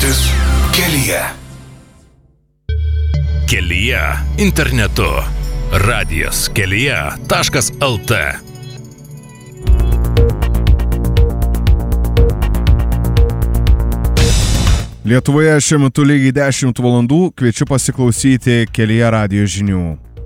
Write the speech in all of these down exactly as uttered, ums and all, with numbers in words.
mintis kelyje. Kelyje internetu. Radijas kelyje taškas lt. Lietuvoje šiuo metu lygiai dešimt valandų, kviečiu pasiklausyti Kelyje radijo žinių.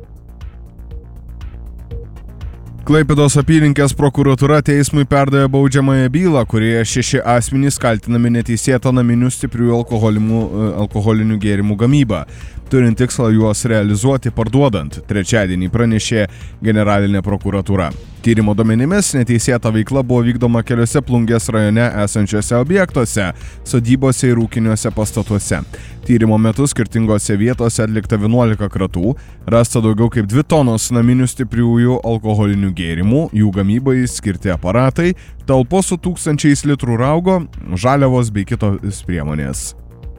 Klaipėdos apylinkės prokuratūra teismui perdavė baudžiamąją bylą, kurioje šeši asmenys kaltinami neteisėta naminių stipriųjų alkoholinių gėrimų gamybą, turint tikslą juos realizuoti parduodant, trečiadienį pranešė generalinė prokuratūra. Tyrimo duomenimis neteisėta veikla buvo vykdoma keliose Plungės rajone esančiose objektuose, sodybose ir ūkiniuose pastatuose. Tyrimo metu skirtingose vietose atlikta vienuolika kratų, rasta daugiau kaip dvi tonos naminių stipriųjų alkoholinių gėrimų, jų gamybai skirti aparatai, talpos su tūkstančiais litrų raugo, žaliavos bei kitos priemonės.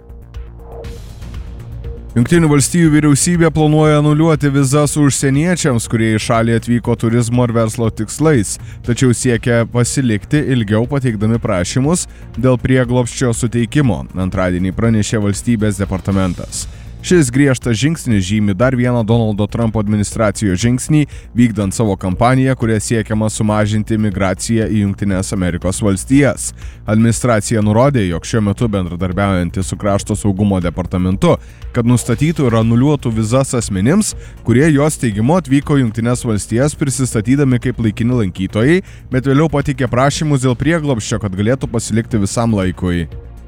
Jungtinių valstijų vyriausybė planuoja anuliuoti vizas užsieniečiams, kurie į šalį atvyko turizmo ir verslo tikslais, tačiau siekia pasilikti ilgiau pateikdami prašymus dėl prieglobsčio suteikimo, antradienį pranešė valstybės departamentas. Šis griežtas žingsnis žymi dar vieną Donaldo Trumpo administracijos žingsnį, vykdant savo kampaniją, kuria siekiama sumažinti migraciją į Jungtines Amerikos valstijas. Administracija nurodė, jog šiuo metu bendradarbiaujanti su krašto saugumo departamentu, kad nustatytų ir anuliuotų vizas asmenims, kurie jos teigimu atvyko į Jungtines valstijas prisistatydami kaip laikini lankytojai, bet vėliau pateikė prašymus dėl prieglobsčio, kad galėtų pasilikti visam laikui.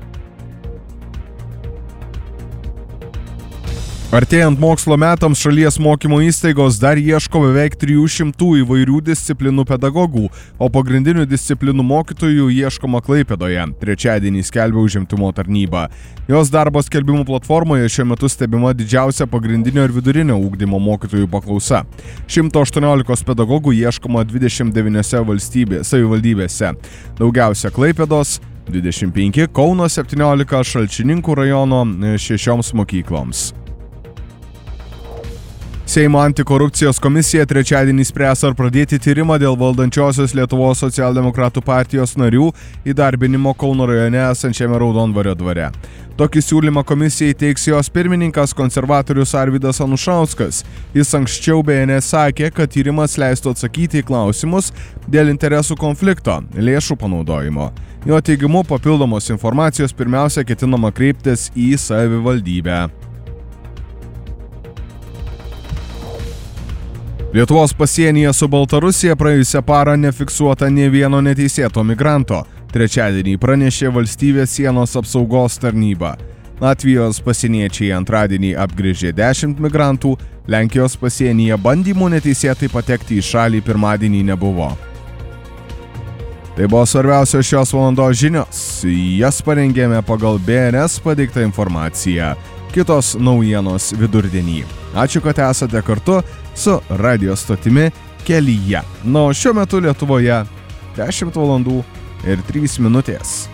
Artėjant mokslo metams šalies mokymo įstaigos dar ieško beveik trijų šimtų įvairių disciplinų pedagogų, o pagrindinių disciplinų mokytojų ieškoma Klaipėdoje, trečiadienį skelbia užimtumo tarnyba. Jos darbo skelbimų platformoje šiuo metu stebima didžiausia pagrindinio ir vidurinio ugdymo mokytojų paklausa. šimto aštuoniolikos pedagogų ieškoma dvidešimt devyniose valstybės, savivaldybėse, daugiausia Klaipėdos, dvidešimt penki, Kauno septyniolika, Šalčininkų rajono šešioms mokykloms. Seimo antikorupcijos komisija trečiadienį spręs ar pradėti tyrimą dėl valdančiosios Lietuvos socialdemokratų partijos narių įdarbinimo Kauno rajone esančiame Raudondvario dvare. Tokį siūlymą komisijai teiks jos pirmininkas konservatorius Arvydas Anušauskas. Jis anksčiau B N S sakė, kad tyrimas leistų atsakyti į klausimus dėl interesų konflikto, lėšų panaudojimo. Jo teigimu, papildomos informacijos pirmiausia ketinama kreiptis į savivaldybę. Lietuvos pasienyje su Baltarusija praėjusią parą nefiksuota nė vieno neteisėto migranto. Trečiadienį pranešė valstybės sienos apsaugos tarnyba. Latvijos pasieniečiai antradienį apgrįžė dešimt migrantų, Lenkijos pasienyje bandymų neteisėtai patekti į šalį pirmadienį nebuvo. Tai buvo svarbiausios šios valandos žinios. Jas parengėme pagal B N S pateiktą informaciją. Kitos naujienos vidurdienį. Ačiū, kad esate kartu su radio stotimi Kelyje. Na, o šiuo metu Lietuvoje dešimt valandų ir trys minutės.